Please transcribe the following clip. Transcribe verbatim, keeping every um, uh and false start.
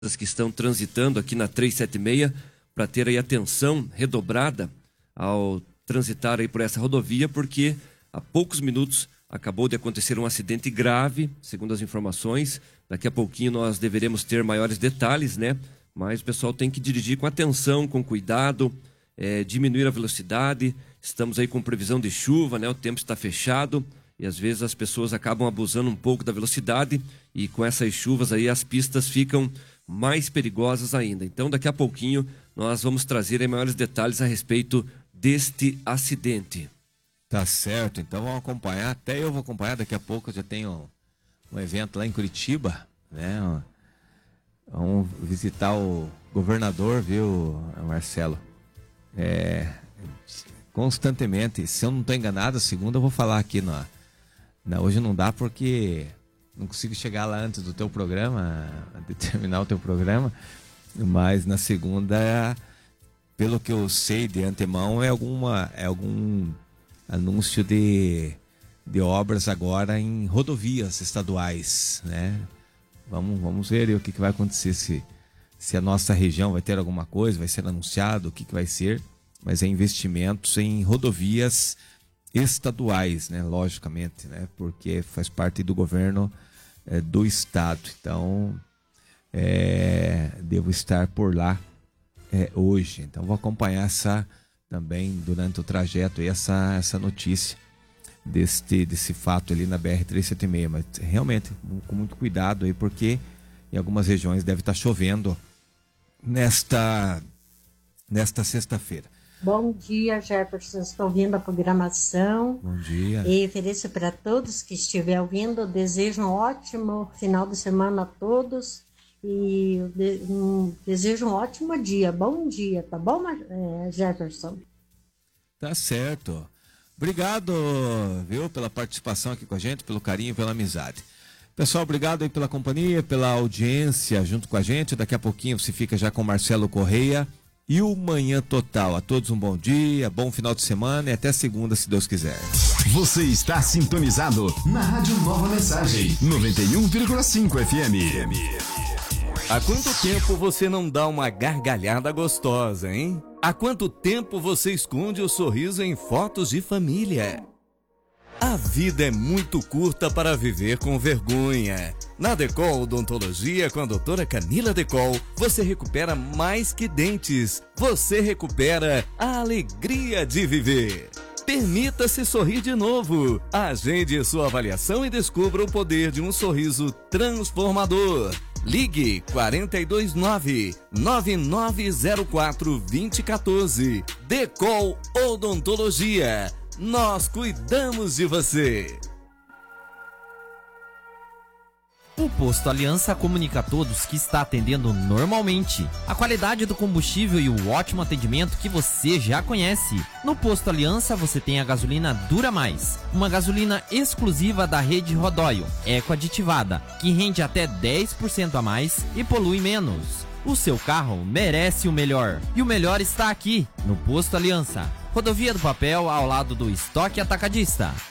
que estão transitando aqui na trezentos e setenta e seis para ter aí atenção redobrada ao transitar aí por essa rodovia, porque há poucos minutos acabou de acontecer um acidente grave, segundo as informações. Daqui a pouquinho nós deveremos ter maiores detalhes, né? Mas o pessoal tem que dirigir com atenção, com cuidado, é, diminuir a velocidade. Estamos aí com previsão de chuva, né? O tempo está fechado e às vezes as pessoas acabam abusando um pouco da velocidade e com essas chuvas aí as pistas ficam mais perigosas ainda. Então daqui a pouquinho nós vamos trazer aí maiores detalhes a respeito deste acidente. Tá certo, então vamos acompanhar, até eu vou acompanhar, daqui a pouco eu já tenho um evento lá em Curitiba, né? Vamos visitar o governador, viu, Marcelo? É, constantemente, se eu não estou enganado, a segunda eu vou falar aqui, na, na, hoje não dá porque não consigo chegar lá antes do teu programa, de terminar o teu programa, mas na segunda, pelo que eu sei de antemão, é, alguma, é algum anúncio de, de obras agora em rodovias estaduais, né? Vamos, vamos ver aí o que, que vai acontecer, se, se a nossa região vai ter alguma coisa, vai ser anunciado, o que, que vai ser, mas é investimentos em rodovias estaduais, né? Logicamente, né? Porque faz parte do governo é, do estado. Então, é, devo estar por lá é, hoje. Então, vou acompanhar essa também durante o trajeto aí, essa, essa notícia desse, desse fato ali na B R trezentos e setenta e seis, mas realmente com muito cuidado aí, porque em algumas regiões deve estar chovendo nesta, nesta sexta-feira. Bom dia, Jefferson, estou ouvindo a programação. Bom dia. E ofereço para todos que estiver ouvindo, desejo um ótimo final de semana a todos e um, desejo um ótimo dia, bom dia, tá bom, Jefferson? Tá certo. Obrigado, viu, pela participação aqui com a gente, pelo carinho, pela amizade. Pessoal, obrigado aí pela companhia, pela audiência junto com a gente. Daqui a pouquinho você fica já com Marcelo Correia e o Manhã Total. A todos um bom dia, bom final de semana e até segunda, se Deus quiser. Você está sintonizado na Rádio Nova Mensagem, noventa e um vírgula cinco F M. Há quanto tempo você não dá uma gargalhada gostosa, hein? Há quanto tempo você esconde o sorriso em fotos de família? A vida é muito curta para viver com vergonha. Na Decol Odontologia, com a doutora Camila Decol, você recupera mais que dentes. Você recupera a alegria de viver. Permita-se sorrir de novo. Agende sua avaliação e descubra o poder de um sorriso transformador. Ligue quatro dois nove, nove nove zero quatro, dois zero um quatro. Decol Odontologia. Nós cuidamos de você. O Posto Aliança comunica a todos que está atendendo normalmente. A qualidade do combustível e o ótimo atendimento que você já conhece. No Posto Aliança você tem a gasolina Dura Mais, uma gasolina exclusiva da rede Rodóio, eco-aditivada, que rende até dez por cento a mais e polui menos. O seu carro merece o melhor. E o melhor está aqui, no Posto Aliança. Rodovia do Papel, ao lado do Estoque Atacadista.